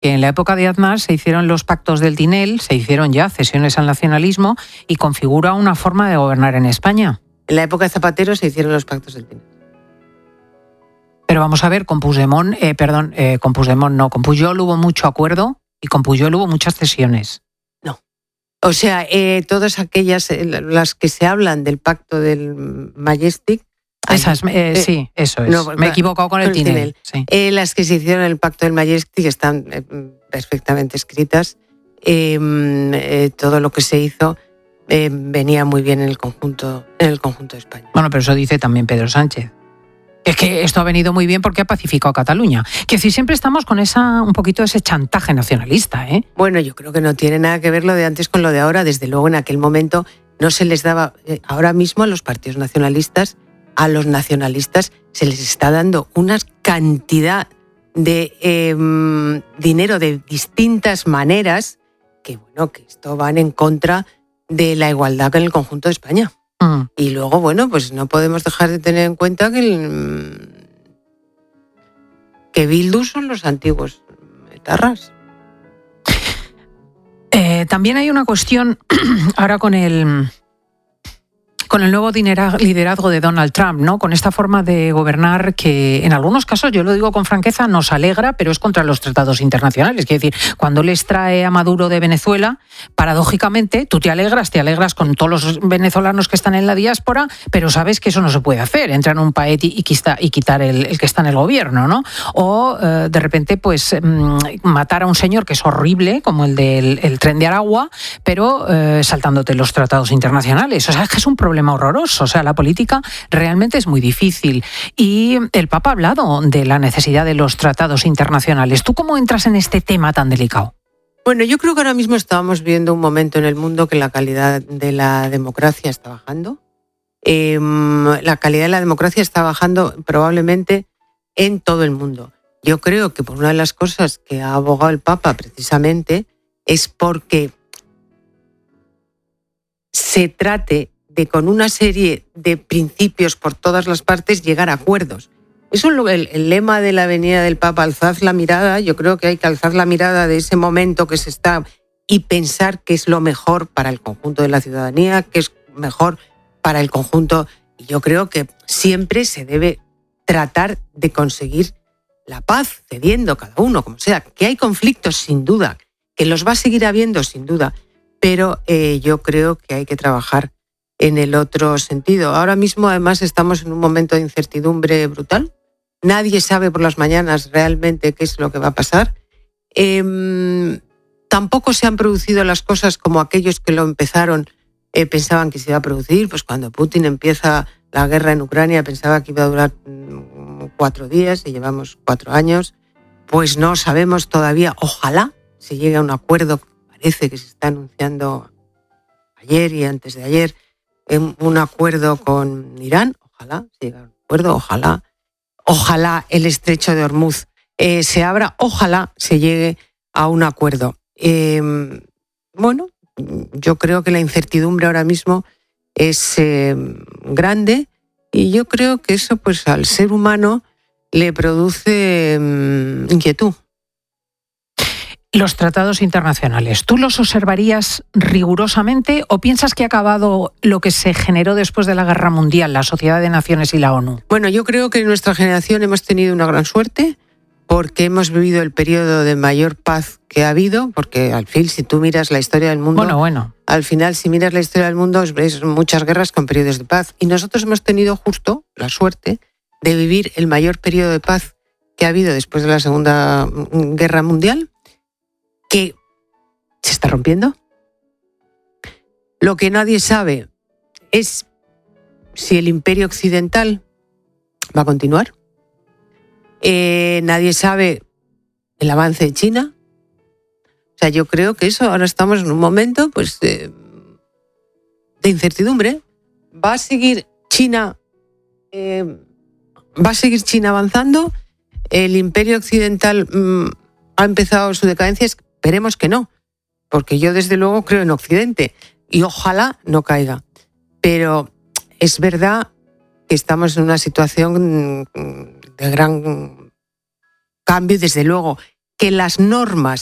que en la época de Aznar se hicieron los pactos del Tinel, se hicieron ya cesiones al nacionalismo y configura una forma de gobernar en España. En la época de Zapatero se hicieron los pactos del Tinel. Pero vamos a ver, con Pujol hubo mucho acuerdo y con Pujol hubo muchas cesiones. No. O sea, todas aquellas, las que se hablan del pacto del Majestic. Sí, eso es. No, me he equivocado con el Tinel. Sí. Las que se hicieron en el pacto del Majestic están perfectamente escritas. Todo lo que se hizo venía muy bien en el conjunto de España. Bueno, pero eso dice también Pedro Sánchez. Es que esto ha venido muy bien porque ha pacificado Cataluña. Que si siempre estamos con un poquito ese chantaje nacionalista, ¿eh? Bueno, yo creo que no tiene nada que ver lo de antes con lo de ahora. Desde luego, en aquel momento no se les daba. Ahora mismo a los partidos nacionalistas, a los nacionalistas, se les está dando una cantidad de dinero de distintas maneras que, bueno, que esto van en contra de la igualdad en el conjunto de España. Y luego, bueno, pues no podemos dejar de tener en cuenta que Bildu son los antiguos etarras. También hay una cuestión ahora con el nuevo liderazgo de Donald Trump, ¿no? Con esta forma de gobernar que en algunos casos, yo lo digo con franqueza, nos alegra, pero es contra los tratados internacionales. Quiere decir, cuando les trae a Maduro de Venezuela, paradójicamente, tú te alegras con todos los venezolanos que están en la diáspora, pero sabes que eso no se puede hacer, entrar en un país y quitar el que está en el gobierno, ¿no? O de repente, pues, matar a un señor que es horrible, como el del tren de Aragua, pero saltándote los tratados internacionales. O sea, es que es un problema horroroso. O sea, la política realmente es muy difícil. Y el Papa ha hablado de la necesidad de los tratados internacionales. ¿Tú cómo entras en este tema tan delicado? Bueno, yo creo que ahora mismo estamos viendo un momento en el mundo que la calidad de la democracia está bajando. La calidad de la democracia está bajando probablemente en todo el mundo. Yo creo que por una de las cosas que ha abogado el Papa precisamente es porque se trate de, con una serie de principios por todas las partes, llegar a acuerdos. Eso es el lema de la venida del Papa, alzad la mirada. Yo creo que hay que alzar la mirada de ese momento que se está y pensar qué es lo mejor para el conjunto de la ciudadanía, qué es mejor para el conjunto. Y yo creo que siempre se debe tratar de conseguir la paz, cediendo cada uno, como sea. Que hay conflictos, sin duda, que los va a seguir habiendo, sin duda, pero yo creo que hay que trabajar en el otro sentido. Ahora mismo, además, estamos en un momento de incertidumbre brutal. Nadie sabe por las mañanas realmente qué es lo que va a pasar. Tampoco se han producido las cosas como aquellos que lo empezaron pensaban que se iba a producir. Pues cuando Putin empieza la guerra en Ucrania pensaba que iba a durar 4 días y llevamos 4 años. Pues no sabemos todavía. Ojalá se llegue a un acuerdo. Parece que se está anunciando ayer y antes de ayer un acuerdo con Irán. Ojalá se llegue a un acuerdo. Ojalá el estrecho de Hormuz se abra. Ojalá se llegue a un acuerdo. Bueno, yo creo que la incertidumbre ahora mismo es grande y yo creo que eso, pues, al ser humano le produce inquietud. Los tratados internacionales, ¿tú los observarías rigurosamente o piensas que ha acabado lo que se generó después de la Guerra Mundial, la Sociedad de Naciones y la ONU? Bueno, yo creo que en nuestra generación hemos tenido una gran suerte porque hemos vivido el periodo de mayor paz que ha habido, porque al fin, si tú miras la historia del mundo, al final, si miras la historia del mundo, ves muchas guerras con periodos de paz. Y nosotros hemos tenido justo la suerte de vivir el mayor periodo de paz que ha habido después de la Segunda Guerra Mundial, que se está rompiendo. Lo que nadie sabe es si el imperio occidental va a continuar. Nadie sabe el avance de China. O sea, yo creo que eso, ahora estamos en un momento, pues, de incertidumbre. ¿Va a seguir China avanzando? ¿El imperio occidental ha empezado su decadencia? Esperemos que no, porque yo desde luego creo en Occidente y ojalá no caiga. Pero es verdad que estamos en una situación de gran cambio y desde luego que las normas